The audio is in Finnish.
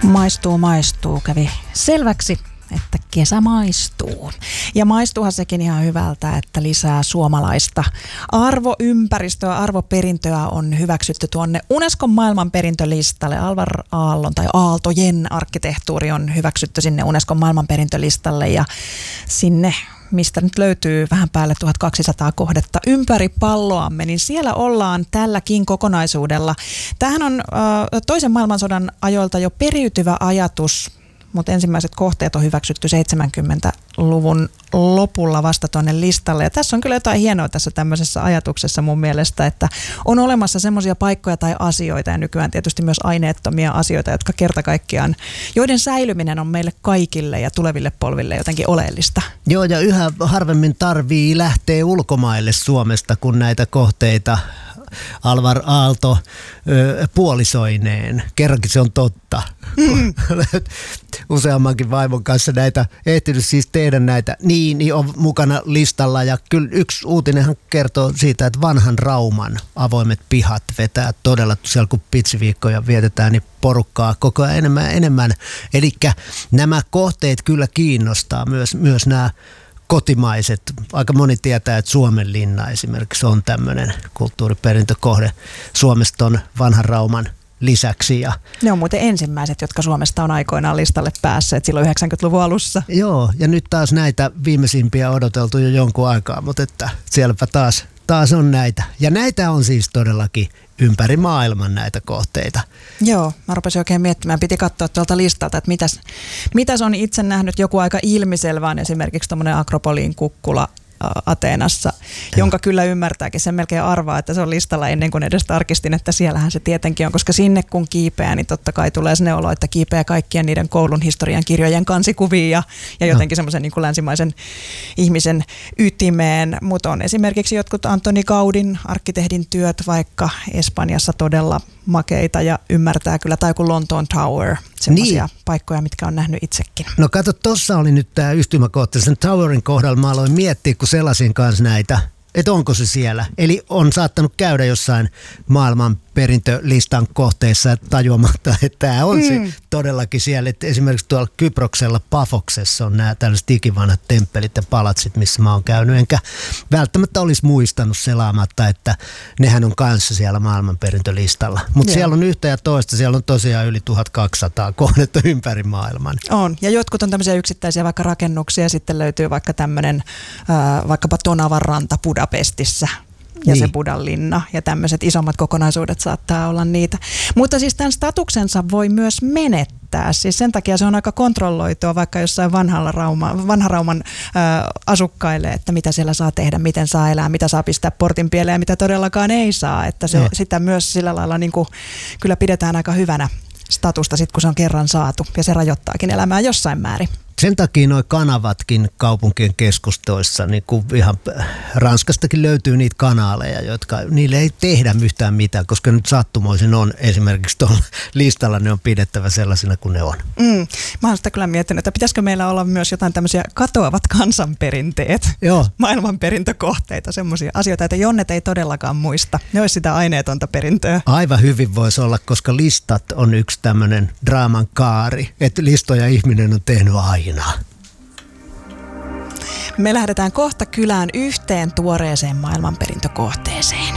Maistuu, kävi selväksi, että kesä maistuu. Ja maistuuhan sekin ihan hyvältä, että lisää suomalaista arvoympäristöä, arvoperintöä on hyväksytty tuonne Unescon maailmanperintölistalle. Alvar Aallon tai Aaltojen arkkitehtuuri on hyväksytty sinne Unescon maailmanperintölistalle ja sinne, mistä nyt löytyy vähän päälle 1200 kohdetta ympäri palloamme, niin siellä ollaan tälläkin kokonaisuudella. Tämähän on toisen maailmansodan ajoilta jo periytyvä ajatus, mutta ensimmäiset kohteet on hyväksytty 70-luvun lopulla vasta tuonne listalle. Ja tässä on kyllä jotain hienoa tässä tämmöisessä ajatuksessa mun mielestä, että on olemassa semmoisia paikkoja tai asioita ja nykyään tietysti myös aineettomia asioita, jotka kerta kaikkiaan, joiden säilyminen on meille kaikille ja tuleville polville jotenkin oleellista. Joo, ja yhä harvemmin tarvii lähteä ulkomaille Suomesta, kun näitä kohteita Alvar Aalto puolisoineen. Kerrankin se on totta. Useammankin vaimon kanssa näitä ehtinyt siis tehdä näitä, niin on mukana listalla. Ja kyllä yksi uutinenhan kertoo siitä, että vanhan Rauman avoimet pihat vetää todella, siellä kun pitsiviikkoja vietetään, niin porukkaa koko ajan enemmän. Eli nämä kohteet kyllä kiinnostaa myös nämä kotimaiset. Aika moni tietää, että Suomenlinna esimerkiksi on tämmöinen kulttuuriperintökohde Suomesta on vanhan Rauman lisäksi. Ja ne on muuten ensimmäiset, jotka Suomesta on aikoinaan listalle päässeet silloin 90-luvun alussa. Joo, ja nyt taas näitä viimeisimpiä odoteltu jo jonkun aikaa, mutta että sielläpä taas on näitä. Ja näitä on siis todellakin ympäri maailman näitä kohteita. Joo, mä rupesin oikein miettimään, piti katsoa tuolta listalta, että mitäs on itse nähnyt joku aika ilmiselvään, esimerkiksi tuommoinen Akropoliin kukkula Ateenassa, jonka kyllä ymmärtääkin, sen melkein arvaa, että se on listalla ennen kuin edes tarkistin, että siellähän se tietenkin on, koska sinne kun kiipeää, niin totta kai tulee sinne olo, että kiipeää kaikkien niiden koulun historian kirjojen kansikuvia ja jotenkin semmoisen niin kuin länsimaisen ihmisen ytimeen, mutta on esimerkiksi jotkut Antoni Gaudin arkkitehdin työt vaikka Espanjassa todella makeita ja ymmärtää kyllä, tai kuin Lontoon Tower, semmoisia paikkoja, mitkä on nähnyt itsekin. No kato, tossa oli nyt tämä yhtymäkohta, sen Towerin kohdalla mä aloin miettiä, kun selasin kanssa näitä, että onko se siellä. Eli on saattanut käydä jossain maailmanperintölistan kohteissa tajuamatta, että tämä on se todellakin siellä. Että esimerkiksi tuolla Kyproksella Pafoksessa on nämä tällaiset ikivanhat temppelit ja palatsit, missä mä oon käynyt. Enkä välttämättä olisi muistanut selaamatta, että nehän on kanssa siellä maailmanperintölistalla. Mutta siellä on yhtä ja toista, siellä on tosiaan yli 1200 kohdetta ympäri maailman. On, ja jotkut on tämmöisiä yksittäisiä vaikka rakennuksia, sitten löytyy vaikka tämmöinen vaikkapa Tonavan ranta Budapestissa ja se Budanlinna ja tämmöiset isommat kokonaisuudet saattaa olla niitä. Mutta siis tämän statuksensa voi myös menettää. Siis sen takia se on aika kontrolloitua vaikka jossain vanhan Rauman asukkaille, että mitä siellä saa tehdä, miten saa elää, mitä saa pistää portin pieleen ja mitä todellakaan ei saa. Että sitä myös sillä lailla niin kuin, kyllä pidetään aika hyvänä statusta sit, kun se on kerran saatu ja se rajoittaakin elämää jossain määrin. Sen takia nuo kanavatkin kaupunkien keskustoissa, niin kuin ihan Ranskastakin löytyy niitä kanaaleja, jotka niille ei tehdä yhtään mitään, koska nyt sattumoisin on esimerkiksi tuolla listalla, ne on pidettävä sellaisina kuin ne on. Mä oon sitä kyllä miettinyt, että pitäisikö meillä olla myös jotain tämmöisiä katoavat kansanperinteet, maailmanperintökohteita, semmoisia asioita, että Jonnet ei todellakaan muista. Ne olisi sitä aineetonta perintöä. Aivan hyvin voisi olla, koska listat on yksi tämmöinen draaman kaari, että listoja ihminen on tehnyt aina. Me lähdetään kohta kylään yhteen tuoreeseen maailmanperintökohteeseen.